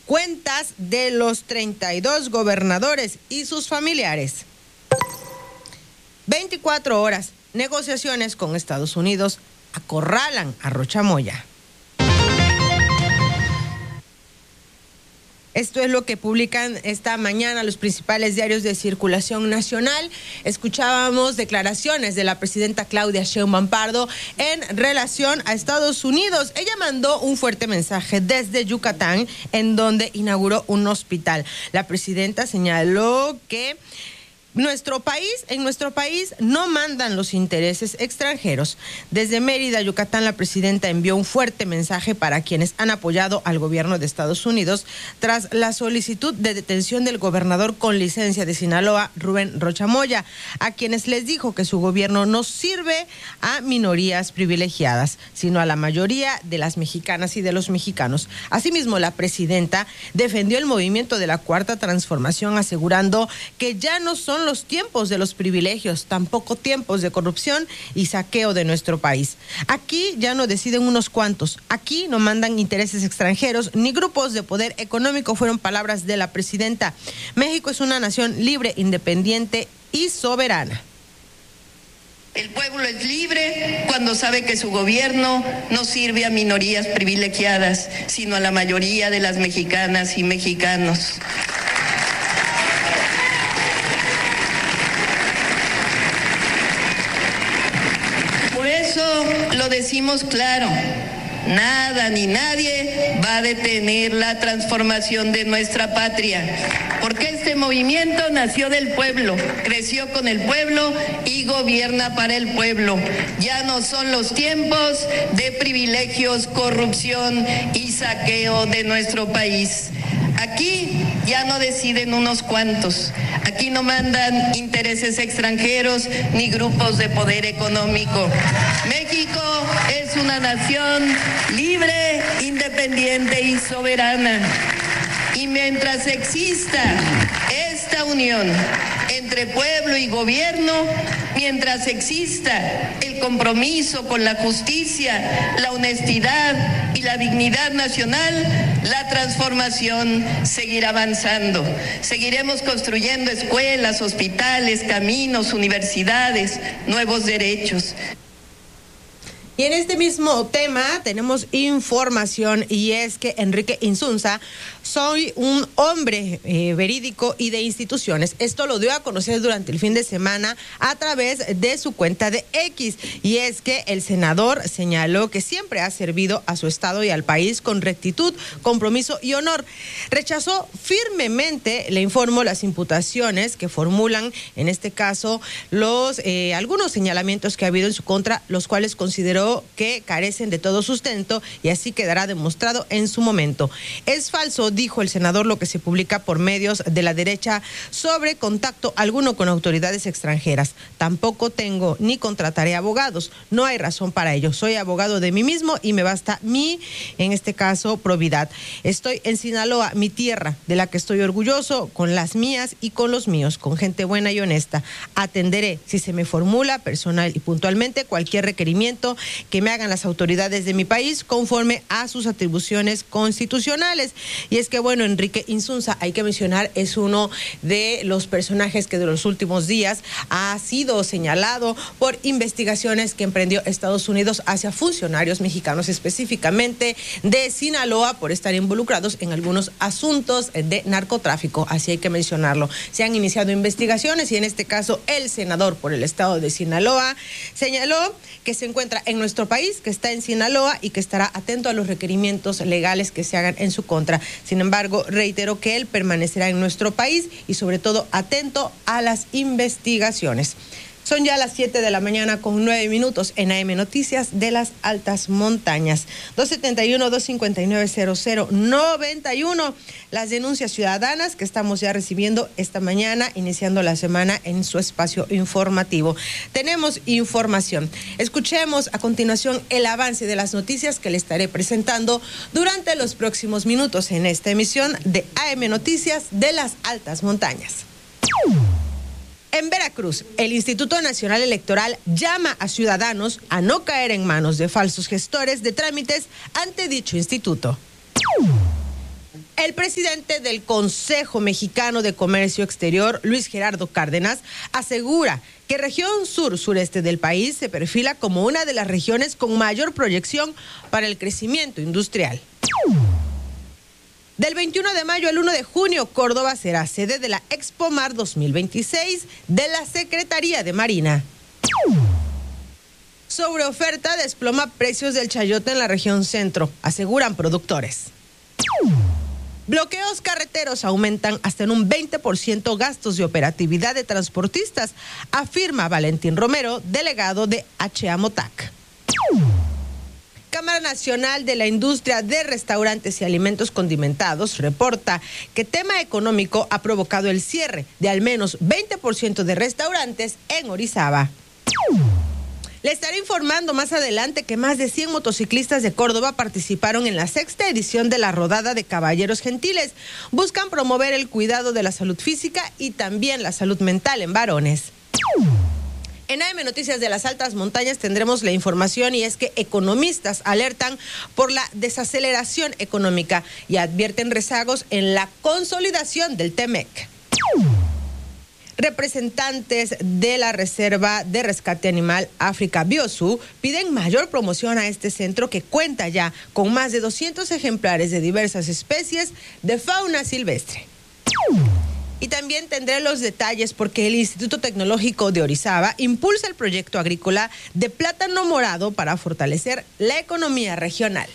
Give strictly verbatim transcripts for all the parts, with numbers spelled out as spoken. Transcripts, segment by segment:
cuentas de los treinta y dos gobernadores y sus familiares. veinticuatro horas, negociaciones con Estados Unidos acorralan a Rocha Moya. Esto es lo que publican esta mañana los principales diarios de circulación nacional. Escuchábamos declaraciones de la presidenta Claudia Sheinbaum Pardo en relación a Estados Unidos. Ella mandó un fuerte mensaje desde Yucatán, en donde inauguró un hospital. La presidenta señaló que Nuestro país, en nuestro país no mandan los intereses extranjeros. Desde Mérida, Yucatán, la presidenta envió un fuerte mensaje para quienes han apoyado al gobierno de Estados Unidos tras la solicitud de detención del gobernador con licencia de Sinaloa, Rubén Rocha Moya, a quienes les dijo que su gobierno no sirve a minorías privilegiadas, sino a la mayoría de las mexicanas y de los mexicanos. Asimismo, la presidenta defendió el movimiento de la Cuarta Transformación, asegurando que ya no son los tiempos de los privilegios, tampoco tiempos de corrupción y saqueo de nuestro país. Aquí ya no deciden unos cuantos, aquí no mandan intereses extranjeros ni grupos de poder económico, fueron palabras de la presidenta. México es una nación libre, independiente y soberana. El pueblo es libre cuando sabe que su gobierno no sirve a minorías privilegiadas, sino a la mayoría de las mexicanas y mexicanos. Lo decimos claro, nada ni nadie va a detener la transformación de nuestra patria, porque este movimiento nació del pueblo, creció con el pueblo y gobierna para el pueblo. Ya no son los tiempos de privilegios, corrupción y saqueo de nuestro país. Aquí ya no deciden unos cuantos, aquí no mandan intereses extranjeros ni grupos de poder económico. México es una nación libre, independiente y soberana. Y mientras exista esta unión entre pueblo y gobierno, mientras exista el compromiso con la justicia, la honestidad y la dignidad nacional, la transformación seguirá avanzando. Seguiremos construyendo escuelas, hospitales, caminos, universidades, nuevos derechos. Y en este mismo tema tenemos información, y es que Enrique Insunza, soy un hombre eh, verídico y de instituciones. Esto lo dio a conocer durante el fin de semana a través de su cuenta de X. Y es que el senador señaló que siempre ha servido a su estado y al país con rectitud, compromiso y honor. Rechazó firmemente, le informo, las imputaciones que formulan, en este caso, los eh, algunos señalamientos que ha habido en su contra, los cuales consideró que carecen de todo sustento y así quedará demostrado en su momento. Es falso, dijo el senador, lo que se publica por medios de la derecha sobre contacto alguno con autoridades extranjeras. Tampoco tengo ni contrataré abogados. No hay razón para ello. Soy abogado de mí mismo y me basta mi, en este caso, probidad. Estoy en Sinaloa, mi tierra, de la que estoy orgulloso, con las mías y con los míos, con gente buena y honesta. Atenderé, si se me formula personal y puntualmente, cualquier requerimiento que me hagan las autoridades de mi país conforme a sus atribuciones constitucionales. Y es que, bueno, Enrique Insunza, hay que mencionar, es uno de los personajes que de los últimos días ha sido señalado por investigaciones que emprendió Estados Unidos hacia funcionarios mexicanos, específicamente de Sinaloa, por estar involucrados en algunos asuntos de narcotráfico. Así hay que mencionarlo. Se han iniciado investigaciones y en este caso el senador por el estado de Sinaloa señaló que se encuentra en nuestro país, que está en Sinaloa y que estará atento a los requerimientos legales que se hagan en su contra. Sin embargo, reiteró que él permanecerá en nuestro país y sobre todo atento a las investigaciones. Son ya las siete de la mañana con nueve minutos en A M Noticias de las Altas Montañas. dos setenta y uno, dos cincuenta y nueve, cero cero noventa y uno. Las denuncias ciudadanas que estamos ya recibiendo esta mañana, iniciando la semana en su espacio informativo. Tenemos información. Escuchemos a continuación el avance de las noticias que le estaré presentando durante los próximos minutos en esta emisión de A M Noticias de las Altas Montañas. En Veracruz, el Instituto Nacional Electoral llama a ciudadanos a no caer en manos de falsos gestores de trámites ante dicho instituto. El presidente del Consejo Mexicano de Comercio Exterior, Luis Gerardo Cárdenas, asegura que región sur-sureste del país se perfila como una de las regiones con mayor proyección para el crecimiento industrial. Del veintiuno de mayo al uno de junio, Córdoba será sede de la Expomar dos mil veintiséis de la Secretaría de Marina. Sobre oferta desploma precios del chayote en la región centro, aseguran productores. Bloqueos carreteros aumentan hasta en un veinte por ciento gastos de operatividad de transportistas, afirma Valentín Romero, delegado de H A Motac. Cámara Nacional de la Industria de Restaurantes y Alimentos Condimentados reporta que tema económico ha provocado el cierre de al menos veinte por ciento de restaurantes en Orizaba. Le estaré informando más adelante que más de cien motociclistas de Córdoba participaron en la sexta edición de la Rodada de Caballeros Gentiles. Buscan promover el cuidado de la salud física y también la salud mental en varones. En A M Noticias de las Altas Montañas tendremos la información y es que economistas alertan por la desaceleración económica y advierten rezagos en la consolidación del Temec. Representantes de la Reserva de Rescate Animal África Biosu piden mayor promoción a este centro que cuenta ya con más de doscientos ejemplares de diversas especies de fauna silvestre. Y también tendré los detalles porque el Instituto Tecnológico de Orizaba impulsa el proyecto agrícola de plátano morado para fortalecer la economía regional.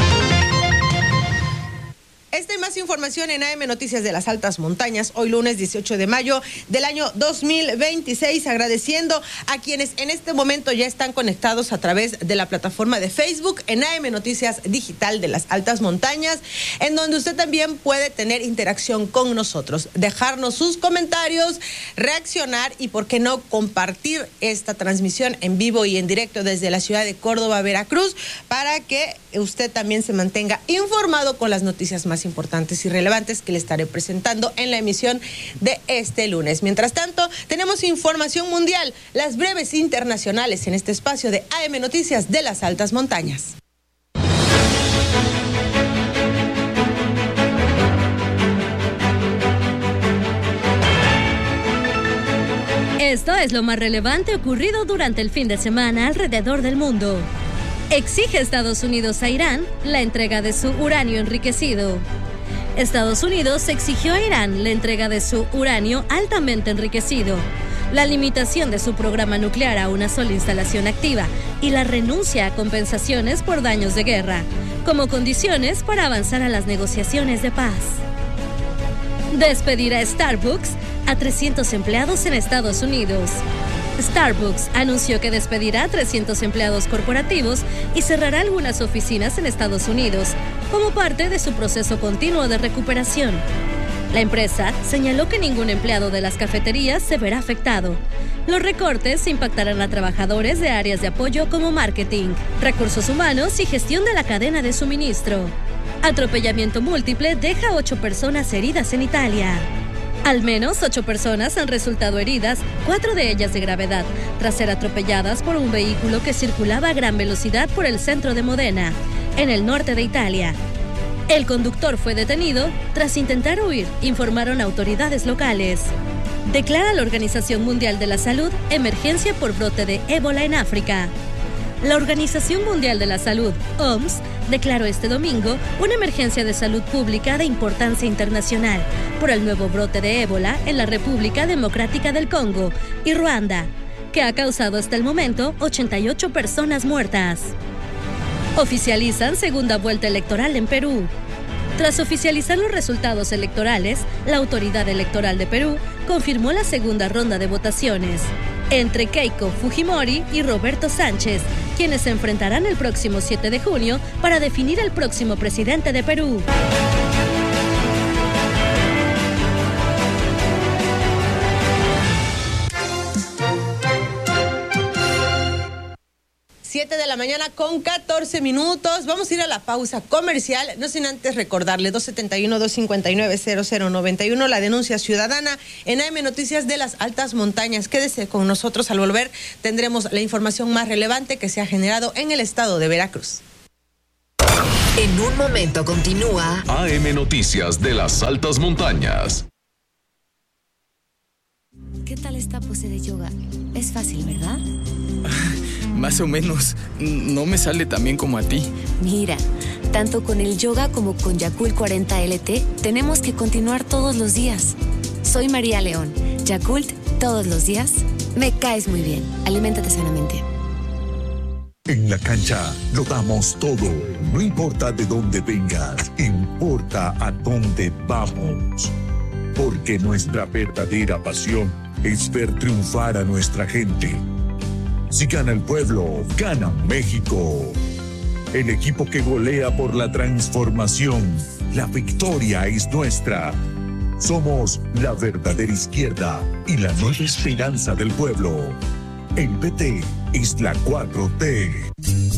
Esta y más información en A M Noticias de las Altas Montañas, hoy lunes dieciocho de mayo del año dos mil veintiséis, agradeciendo a quienes en este momento ya están conectados a través de la plataforma de Facebook en A M Noticias Digital de las Altas Montañas, en donde usted también puede tener interacción con nosotros, dejarnos sus comentarios, reaccionar y, por qué no, compartir esta transmisión en vivo y en directo desde la ciudad de Córdoba, Veracruz, para que usted también se mantenga informado con las noticias más importantes y relevantes que le estaré presentando en la emisión de este lunes. Mientras tanto, tenemos información mundial, las breves internacionales en este espacio de A M Noticias de las Altas Montañas. Esto es lo más relevante ocurrido durante el fin de semana alrededor del mundo. Exige Estados Unidos a Irán la entrega de su uranio enriquecido. Estados Unidos exigió a Irán la entrega de su uranio altamente enriquecido, la limitación de su programa nuclear a una sola instalación activa y la renuncia a compensaciones por daños de guerra, como condiciones para avanzar a las negociaciones de paz. Despedirá Starbucks a trescientos empleados en Estados Unidos. Starbucks anunció que despedirá a trescientos empleados corporativos y cerrará algunas oficinas en Estados Unidos como parte de su proceso continuo de recuperación. La empresa señaló que ningún empleado de las cafeterías se verá afectado. Los recortes impactarán a trabajadores de áreas de apoyo como marketing, recursos humanos y gestión de la cadena de suministro. Atropellamiento múltiple deja ocho personas heridas en Italia. Al menos ocho personas han resultado heridas, cuatro de ellas de gravedad, tras ser atropelladas por un vehículo que circulaba a gran velocidad por el centro de Modena, en el norte de Italia. El conductor fue detenido tras intentar huir, informaron autoridades locales. Declara la Organización Mundial de la Salud emergencia por brote de ébola en África. La Organización Mundial de la Salud, O M S, declaró este domingo una emergencia de salud pública de importancia internacional por el nuevo brote de ébola en la República Democrática del Congo y Ruanda, que ha causado hasta el momento ochenta y ocho personas muertas. Oficializan segunda vuelta electoral en Perú. Tras oficializar los resultados electorales, la Autoridad Electoral de Perú confirmó la segunda ronda de votaciones entre Keiko Fujimori y Roberto Sánchez, quienes se enfrentarán el próximo siete de junio para definir el próximo presidente de Perú. siete de la mañana con catorce minutos. Vamos a ir a la pausa comercial, no sin antes recordarle dos siete uno, dos cinco nueve, cero cero nueve uno, la denuncia ciudadana en A M Noticias de las Altas Montañas. Quédese con nosotros, al volver tendremos la información más relevante que se ha generado en el estado de Veracruz. En un momento continúa A M Noticias de las Altas Montañas. ¿Qué tal esta pose de yoga? Es fácil, ¿verdad? Más o menos. No me sale tan bien como a ti. Mira, tanto con el yoga como con Yakult cuarenta L T, tenemos que continuar todos los días. Soy María León. Yakult, todos los días. Me caes muy bien. Aliméntate sanamente. En la cancha lo damos todo. No importa de dónde vengas, importa a dónde vamos. Porque nuestra verdadera pasión es ver triunfar a nuestra gente. Si gana el pueblo, gana México. El equipo que golea por la transformación. La victoria es nuestra. Somos la verdadera izquierda y la nueva esperanza del pueblo. El P T es la cuatro T.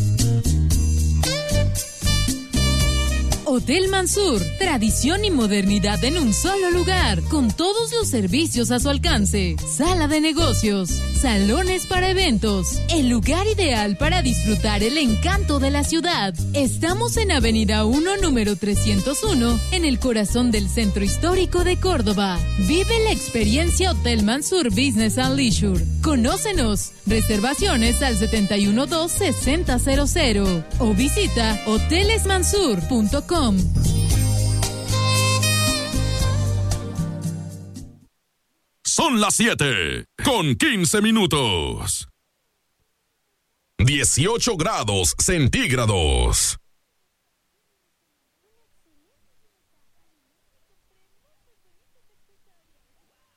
Hotel Mansur, tradición y modernidad en un solo lugar, con todos los servicios a su alcance. Sala de negocios, salones para eventos, el lugar ideal para disfrutar el encanto de la ciudad. Estamos en Avenida uno, número trescientos uno, en el corazón del centro histórico de Córdoba. Vive la experiencia Hotel Mansur Business and Leisure. Conócenos. Reservaciones al setenta y uno dos sesenta cero cero o visita hoteles mansur punto com. Son las siete con quince minutos. dieciocho grados centígrados.